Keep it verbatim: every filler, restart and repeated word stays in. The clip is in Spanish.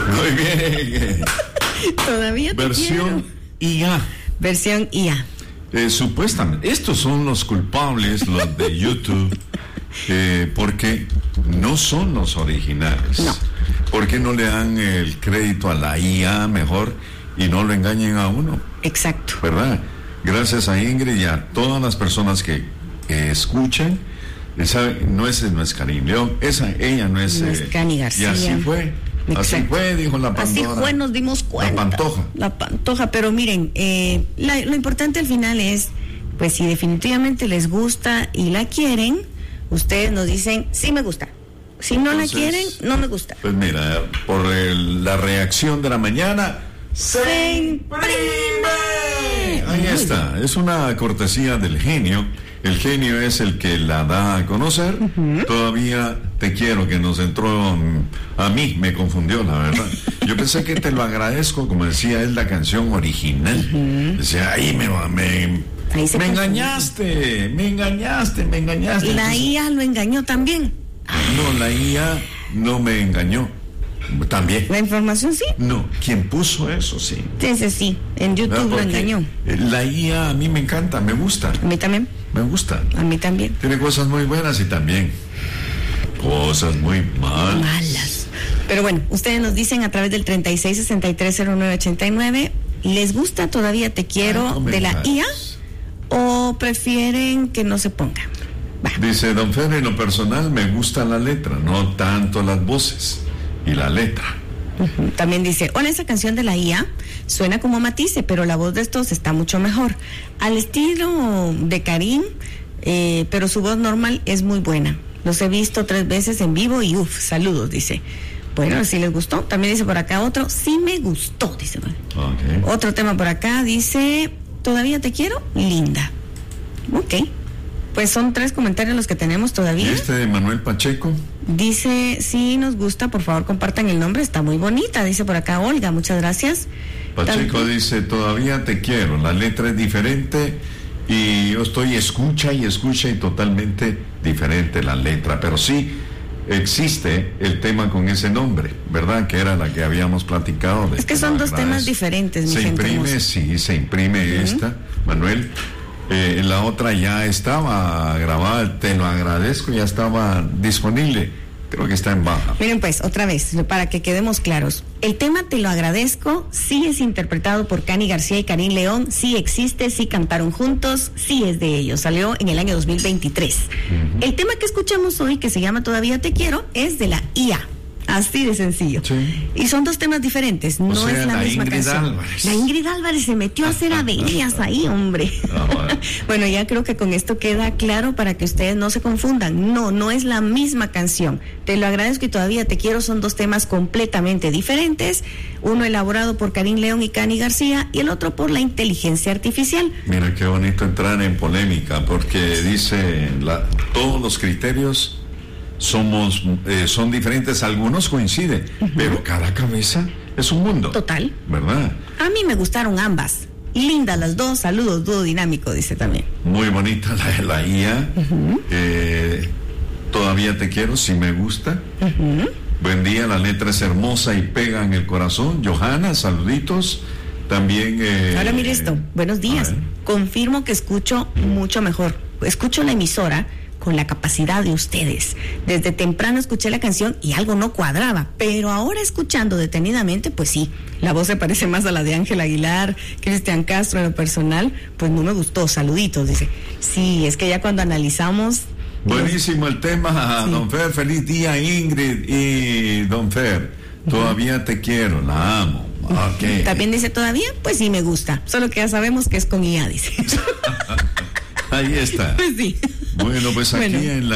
Muy bien. Todavía te Versión quiero. I A. Versión I A. Eh, supuestamente, estos son los culpables, los de YouTube, eh, porque no son los originales. No. ¿Por qué no le dan el crédito a la I A mejor y no lo engañen a uno? Exacto. ¿Verdad? Gracias a Ingrid y a todas las personas que, que escuchan, ¿sabe? No es, no es Karin León, esa, ella no es... No es eh, Cani García. Y así fue. Exacto. Así fue, dijo la Pandora. Así fue, nos dimos cuenta. La Pantoja. La Pantoja, pero miren, eh, la, lo importante al final es, pues si definitivamente les gusta y la quieren, ustedes nos dicen, sí me gusta. Si no Entonces, la quieren, no me gusta. Pues mira, por el- la reacción de la mañana, ¡Se imprime! ahí Muy está, es una cortesía del genio. El genio es el que la da a conocer. Uh-huh. Todavía te quiero, que nos entró um, a mí, me confundió, la verdad. Yo pensé que te lo agradezco, como decía, es la canción original. Uh-huh. Decía, ahí me me, ahí se me engañaste, me engañaste, me engañaste. Y la Entonces, I A lo engañó también. no, la I A no me engañó. También. La información sí. No, quien puso eso, sí. Sí, sí, sí. En YouTube No, lo engañó. La I A a mí me encanta, me gusta. A mí también. Me gusta. A mí también. Tiene cosas muy buenas y también cosas muy malas. Malas. Pero bueno, ustedes nos dicen a través del treinta y seis sesenta y tres cero nueve ochenta y nueve, ¿les gusta Todavía Te Quiero Ah, de la I A o prefieren que no se ponga? Va. Dice Don Fer, en lo personal me gusta la letra, no tanto las voces y la letra. Uh-huh. También dice, hola, esa canción de la I A suena como Matisse, pero la voz de estos está mucho mejor. Al estilo de Karim, eh, pero su voz normal es muy buena. Los he visto tres veces en vivo y uff, saludos, dice. Bueno, si les gustó. También dice por acá otro, sí me gustó, dice. Okay. Otro tema por acá, dice, Todavía Te Quiero, linda. Ok. Pues son tres comentarios los que tenemos todavía. ¿Y este de Manuel Pacheco? Dice, si nos gusta, por favor compartan el nombre, está muy bonita, dice por acá Olga, muchas gracias. Pacheco También dice, Todavía Te Quiero, la letra es diferente y yo estoy escucha y escucha y totalmente diferente la letra, pero sí existe el tema con ese nombre, ¿verdad? Que era la que habíamos platicado. De es que son dos temas diferentes, mi Se gente imprime, hermosa. sí, se imprime uh-huh. esta, Manuel. Eh, la otra ya estaba grabada, te lo agradezco, ya estaba disponible. Creo que está en baja. Miren pues, otra vez, para que quedemos claros. El tema Te Lo Agradezco sí es interpretado por Cani García y Karim León, sí existe, sí cantaron juntos, sí es de ellos. Salió en el año dos mil veintitrés. Uh-huh. El tema que escuchamos hoy, que se llama Todavía Te Quiero, es de la I A. Así de sencillo. Sí. Y son dos temas diferentes, no sea, es la, la misma Ingrid canción. Álvarez. La Ingrid Álvarez se metió a hacer averías ahí, hombre. Ah, bueno. Bueno, ya creo que con esto queda claro para que ustedes no se confundan. No, no es la misma canción. Te Lo Agradezco y Todavía Te Quiero son dos temas completamente diferentes. Uno elaborado por Karim León y Cani García y el otro por la inteligencia artificial. Mira qué bonito entrar en polémica, porque dice la, todos los criterios somos eh, son diferentes, algunos coinciden, uh-huh. pero cada cabeza es un mundo. Total. ¿Verdad? A mí me gustaron ambas. Lindas las dos, saludos, dúo dinámico, dice también. Muy bonita la de la I A. Uh-huh. Eh, Todavía Te Quiero, sí me gusta. Uh-huh. Buen día, la letra es hermosa y pega en el corazón. Johanna, saluditos. También... Eh, Ahora mire esto, buenos días. Confirmo que escucho mucho mejor. Escucho la emisora con la capacidad de ustedes. Desde temprano escuché la canción y algo no cuadraba, pero ahora escuchando detenidamente, pues sí, la voz se parece más a la de Ángel Aguilar, Cristian Castro. En lo personal, pues no me gustó. Saluditos, dice. Sí, es que ya cuando analizamos... Buenísimo el tema, sí. Don Fer, feliz día Ingrid y Don Fer. Todavía Te Quiero, la amo. Okay. También dice Todavía, pues sí me gusta, solo que ya sabemos que es con I A, dice. Ahí está. Pues sí. Bueno, pues aquí bueno. en la